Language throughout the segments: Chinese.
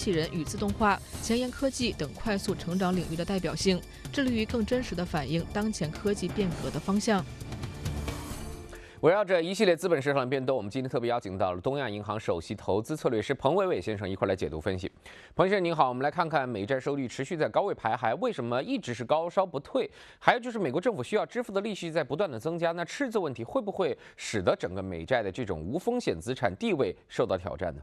器人与自动化、前沿科技等快速成长领域的代表性，致力于更真实地反映当前科技变革的方向。 围绕着一系列资本市场的变动，我们今天特别邀请到了东亚银行首席投资策略师彭伟伟先生一块来解读分析。彭先生您好，我们来看看美债收益率持续在高位徘徊，为什么一直是高烧不退？还有就是美国政府需要支付的利息在不断的增加，那赤字问题会不会使得整个美债的这种无风险资产地位受到挑战呢？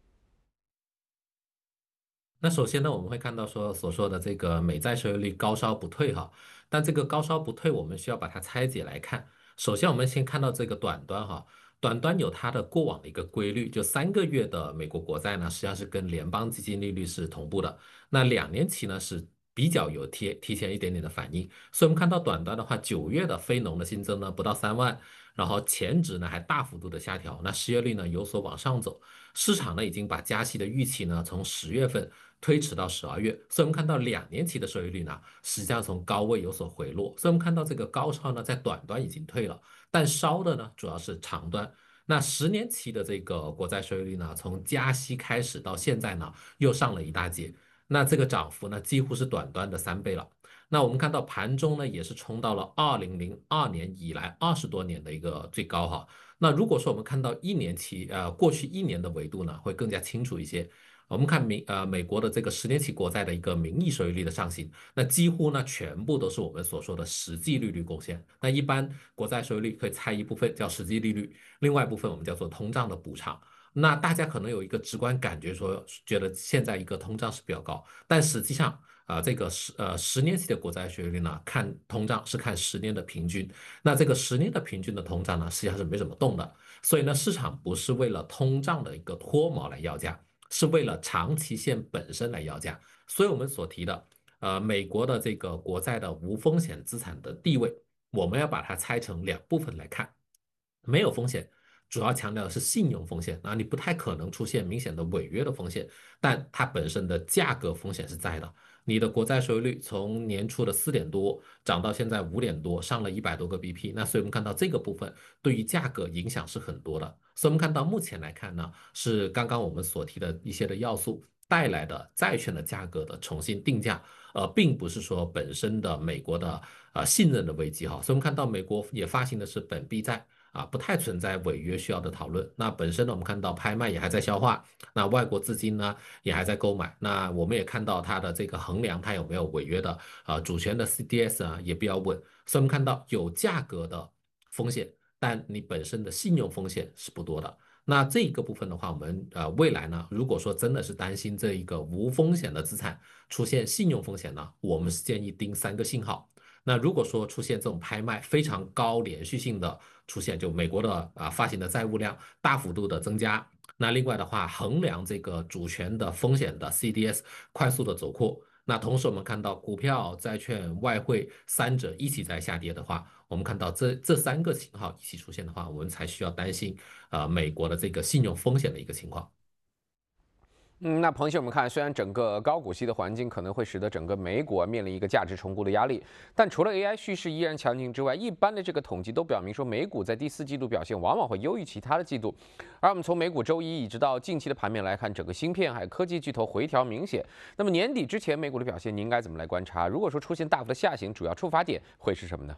那首先呢，我们会看到所说的这个美债收益率高烧不退哈，但这个高烧不退，我们需要把它拆解来看。首先，我们先看到这个短端哈，短端有它的过往的一个规律，就3个月的美国国债呢，实际上是跟联邦基金利率是同步的。那2年期呢是比较有提前一点点的反应，所以我们看到短端的话，9月的非农的新增呢不到3万，然后前值呢还大幅度的下调，那失业率呢有所往上走，市场呢已经把加息的预期呢从10月份推迟到12月，所以我们看到2年期的收益率呢，实际上从高位有所回落，所以我们看到这个高烧呢在短端已经退了，但烧的呢主要是长端。那10年期的这个国债收益率呢，从加息开始到现在呢，又上了一大截，那这个涨幅呢几乎是短端的3倍了。那我们看到盘中呢也是冲到了2002年以来20多年的一个最高哈。那如果说我们看到1年期，过去1年的维度呢，会更加清楚一些。我们看美国的这个10年期国债的一个名义收益率的上行，那几乎呢全部都是我们所说的实际利率贡献。那一般国债收益率可以拆一部分叫实际利率，另外一部分我们叫做通胀的补偿。那大家可能有一个直观感觉说，觉得现在一个通胀是比较高，但实际上这个十年期的国债收益率呢，看通胀是看10年的平均，那这个10年的平均的通胀呢，实际上是没怎么动的，所以呢，市场不是为了通胀的一个脱毛来要价，是为了长期线本身来要价。所以我们所提的，美国的这个国债的无风险资产的地位，我们要把它拆成2部分来看，没有风险。主要强调的是信用风险，你不太可能出现明显的违约的风险，但它本身的价格风险是在的。你的国债收益率从年初的4点多涨到现在5点多，上了100多个 BP，那所以我们看到这个部分对于价格影响是很多的。所以我们看到目前来看呢，是刚刚我们所提的一些的要素带来的债券的价格的重新定价，并不是说本身的美国的信任的危机哈。所以我们看到美国也发行的是本币债。不太存在违约需要的讨论。那本身呢，我们看到拍卖也还在消化，那外国资金呢也还在购买。那我们也看到它的这个衡量它有没有违约的主权的 CDS 也比较稳。所以我们看到有价格的风险，但你本身的信用风险是不多的。那这一个部分的话，我们未来呢，如果说真的是担心这一个无风险的资产出现信用风险呢，我们是建议盯3个信号。那如果说出现这种拍卖非常高连续性的出现，就美国的发行的债务量大幅度的增加，那另外的话衡量这个主权的风险的 CDS 快速的走扩，那同时我们看到股票、债券、外汇3者一起在下跌的话，我们看到这3个信号一起出现的话，我们才需要担心美国的这个信用风险的一个情况。 那彭先生，我们看，虽然整个高股息的环境可能会使得整个美股面临一个价值重估的压力，但除了 AI 叙事依然强劲之外，一般的这个统计都表明说，美股在第4季度表现往往会优于其他的季度。而我们从美股周一一直到近期的盘面来看，整个芯片还有科技巨头回调明显。那么年底之前美股的表现，您应该怎么来观察？如果说出现大幅的下行，主要触发点会是什么呢？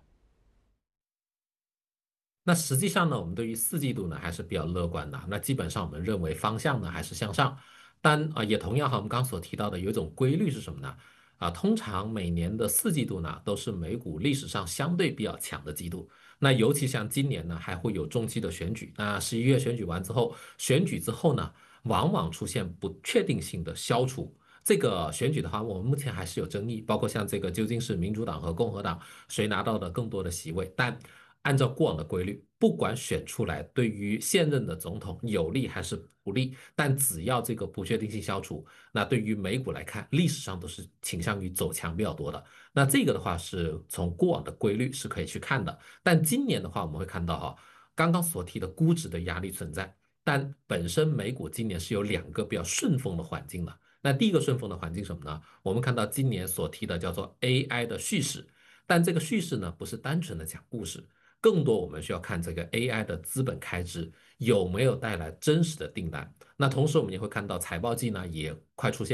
那实际上呢，我们对于4季度呢还是比较乐观的。那基本上我们认为方向呢还是向上。但也同样哈，我们刚刚所提到的有一种规律是什么呢？通常每年的4季度呢，都是美股历史上相对比较强的季度。那尤其像今年呢，还会有中期的选举。那11月选举完之后，选举之后呢，往往出现不确定性的消除。这个选举的话，我们目前还是有争议，包括像这个究竟是民主党和共和党谁拿到的更多的席位。但按照过往的规律，不管选出来对于现任的总统有利还是不利，但只要这个不确定性消除，那对于美股来看，历史上都是倾向于走强比较多的。那这个的话是从过往的规律是可以去看的。但今年的话，我们会看到哈，刚刚所提的估值的压力存在，但本身美股今年是有2个比较顺风的环境的。那第一个顺风的环境什么呢？我们看到今年所提的叫做 AI 的叙事，但这个叙事呢，不是单纯的讲故事。更多我们需要看这个 AI 的资本开支有没有带来真实的订单。那同时我们也会看到财报季呢也快出现。